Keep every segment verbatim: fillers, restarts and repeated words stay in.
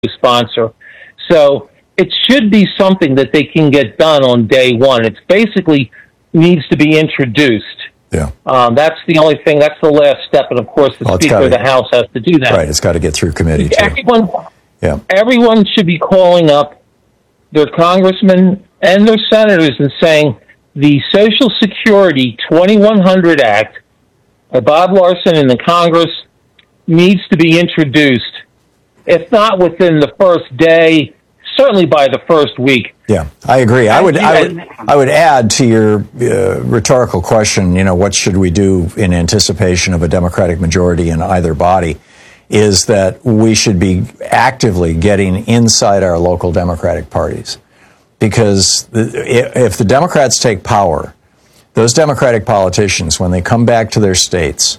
sponsor. So it should be something that they can get done on day one. It's basically needs to be introduced. Yeah. Um, that's the only thing. That's the last step. And, of course, the well, Speaker gotta, of the House has to do that. Right. It's got to get through committee, too. Everyone, yeah. everyone should be calling up their congressmen and their senators and saying the Social Security twenty-one hundred Act by Bob Larson in the Congress needs to be introduced, if not within the first day, certainly by the first week. Yeah, I agree. I would, I would, I would add to your uh, rhetorical question, you know, what should we do in anticipation of a Democratic majority in either body, is that we should be actively getting inside our local Democratic parties. Because if the Democrats take power, those Democratic politicians, when they come back to their states,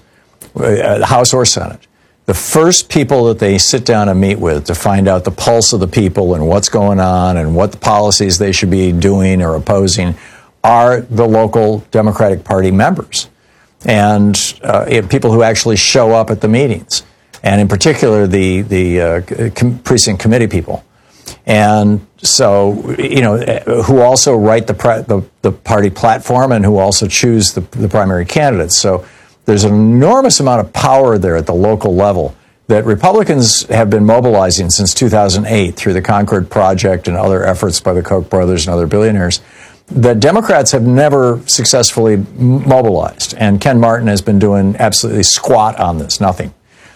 uh, House or Senate, the first people that they sit down and meet with to find out the pulse of the people and what's going on and what the policies they should be doing or opposing are the local Democratic Party members and uh, people who actually show up at the meetings, and in particular the the uh, com- precinct committee people. And so, you know, who also write the, pre- the the party platform and who also choose the, the primary candidates. So there's an enormous amount of power there at the local level that Republicans have been mobilizing since two thousand eight through the Concord Project and other efforts by the Koch brothers and other billionaires that Democrats have never successfully mobilized. And Ken Martin has been doing absolutely squat on this, nothing.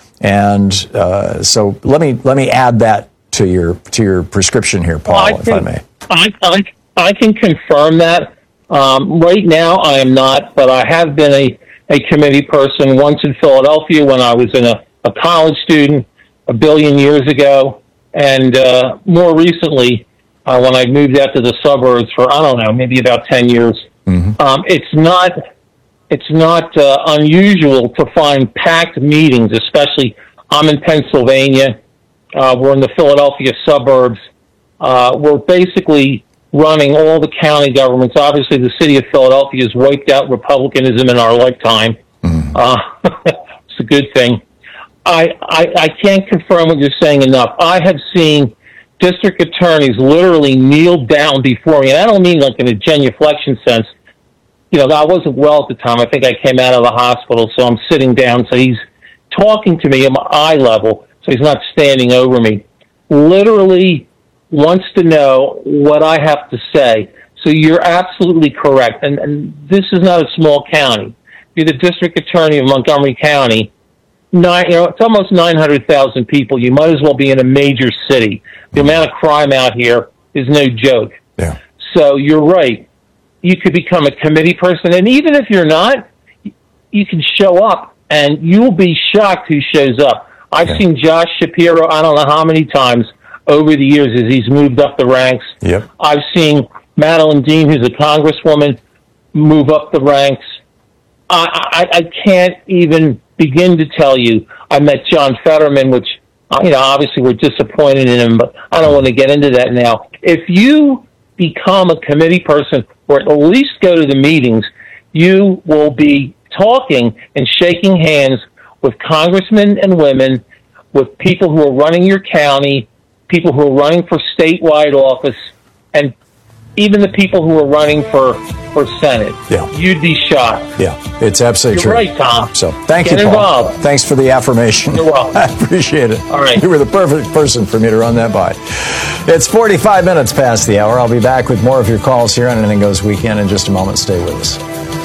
And uh, so let me let me add that to your to your prescription here, Paul, well, I if can, I may. I, I, I can confirm that. Um, right now, I am not, but I have been a, a committee person once in Philadelphia when I was in a, a college student a billion years ago, and uh, more recently uh, when I moved out to the suburbs for, I don't know, maybe about ten years. Mm-hmm. Um, it's not it's not uh, unusual to find packed meetings, especially I'm in Pennsylvania. Uh, we're in the Philadelphia suburbs. Uh, we're basically running all the county governments. Obviously, the city of Philadelphia has wiped out republicanism in our lifetime. Mm. Uh, it's a good thing. I, I I can't confirm what you're saying enough. I have seen district attorneys literally kneel down before me, and I don't mean like in a genuflection sense. You know, I wasn't well at the time. I think I came out of the hospital, so I'm sitting down. So he's talking to me at my eye level. So he's not standing over me. Literally wants to know what I have to say. So you're absolutely correct. And, and this is not a small county. You're the district attorney of Montgomery County. Nine, you know, it's almost nine hundred thousand people. You might as well be in a major city. The amount of crime out here is no joke. Yeah. So you're right. You could become a committee person. And even if you're not, you can show up, and you'll be shocked who shows up. I've yeah. seen Josh Shapiro, I don't know how many times over the years as he's moved up the ranks. Yep. I've seen Madeline Dean, who's a congresswoman, move up the ranks. I, I, I can't even begin to tell you. I met John Fetterman, which, you know, obviously we're disappointed in him, but I don't want to get into that now. If you become a committee person or at least go to the meetings, you will be talking and shaking hands with congressmen and women, with people who are running your county, people who are running for statewide office, and even the people who are running for, for Senate. Yeah. You'd be shocked. Yeah, it's absolutely You're true. You're right, Tom. So thank Get you, Paul. Involved. Thanks for the affirmation. You're welcome. I appreciate it. All right. You were the perfect person for me to run that by. It's forty-five minutes past the hour. I'll be back with more of your calls here on Anything Goes Weekend in just a moment. Stay with us.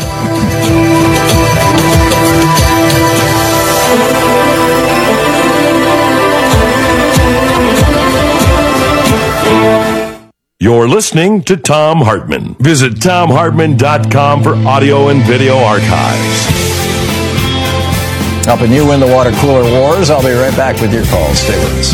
You're listening to Thom Hartmann. Visit Thom Hartmann dot com for audio and video archives. Helping you win the water cooler wars. I'll be right back with your calls. Stay with us.